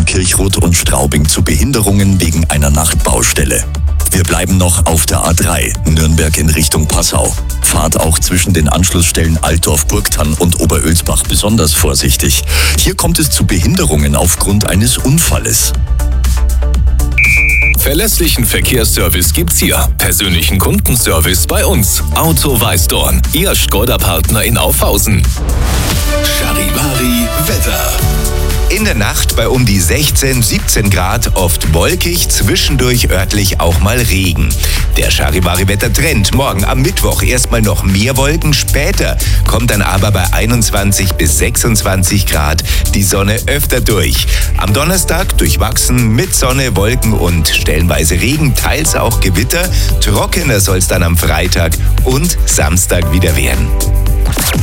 Kirchrot und Straubing zu Behinderungen wegen einer Nachtbaustelle. Wir bleiben noch auf der A3, Nürnberg in Richtung Passau. Fahrt auch zwischen den Anschlussstellen Altdorf-Burgthann und Oberölsbach besonders vorsichtig. Hier kommt es zu Behinderungen aufgrund eines Unfalles. Verlässlichen Verkehrsservice gibt's hier. Persönlichen Kundenservice bei uns. Auto Weißdorn, Ihr Škoda-Partner in Aufhausen. Charivari Wetter. In der Nacht bei um die 16, 17 Grad, oft wolkig, zwischendurch örtlich auch mal Regen. Der Charivari-Wetter-Trend morgen am Mittwoch erstmal noch mehr Wolken, später kommt dann aber bei 21 bis 26 Grad die Sonne öfter durch. Am Donnerstag durchwachsen mit Sonne, Wolken und stellenweise Regen, teils auch Gewitter. Trockener soll es dann am Freitag und Samstag wieder werden.